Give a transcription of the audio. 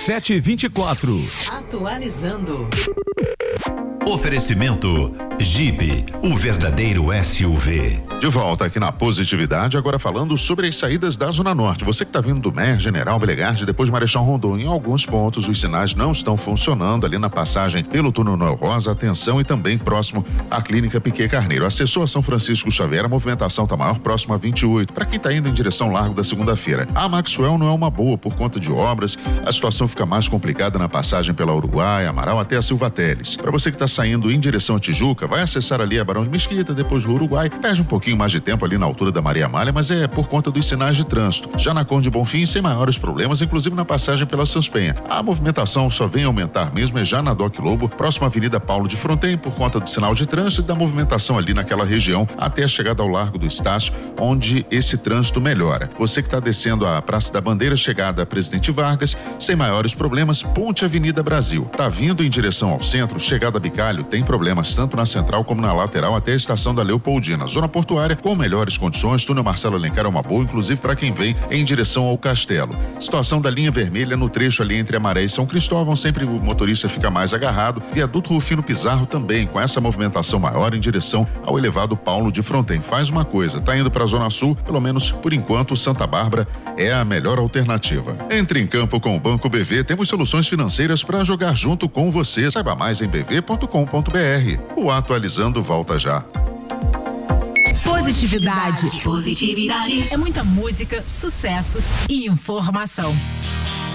7h24. Atualizando. Oferecimento Jeep, o verdadeiro SUV. De volta aqui na Positividade, agora falando sobre as saídas da Zona Norte. Você que está vindo do MER, General Belegard, depois de Marechal Rondon, em alguns pontos os sinais não estão funcionando ali na passagem pelo túnel Noel Rosa, atenção, e também próximo à Clínica Piquet Carneiro. Acessou a São Francisco Xavier, a movimentação está maior, próximo a 28, para quem está indo em direção ao Largo da Segunda-feira. A Maxwell não é uma boa por conta de obras, a situação fica mais complicada na passagem pela Uruguai, Amaral até a Silva Teles. Para você que está saindo em direção a Tijuca, vai acessar ali a Barão de Mesquita, depois do Uruguai, perde um pouquinho mais de tempo ali na altura da Maria Amália, mas é por conta dos sinais de trânsito. Já na Conde Bonfim, sem maiores problemas, inclusive na passagem pela Sanspenha. A movimentação só vem aumentar mesmo já na Doc Lobo, próxima à Avenida Paulo de Fronten, por conta do sinal de trânsito e da movimentação ali naquela região, até a chegada ao Largo do Estácio, onde esse trânsito melhora. Você que está descendo a Praça da Bandeira, chegada a Presidente Vargas, sem maiores problemas, ponte Avenida Brasil. Tá vindo em direção ao centro, chegada a Bicalho, tem problemas tanto na central como na lateral até a estação da Leopoldina. Zona portuária com melhores condições, túnel Marcelo Alencar é uma boa, inclusive para quem vem em direção ao Castelo. Situação da linha vermelha no trecho ali entre Amaré e São Cristóvão, sempre o motorista fica mais agarrado. Viaduto Rufino Pizarro também, com essa movimentação maior em direção ao elevado Paulo de Fronten. Faz uma coisa, tá indo para a Zona Sul, pelo menos por enquanto, Santa Bárbara é a melhor alternativa. Entre em campo com o Banco BV, temos soluções financeiras para jogar junto com você. Saiba mais em bv.com.br. O Atualizando volta já. Positividade. É muita música, sucessos e informação.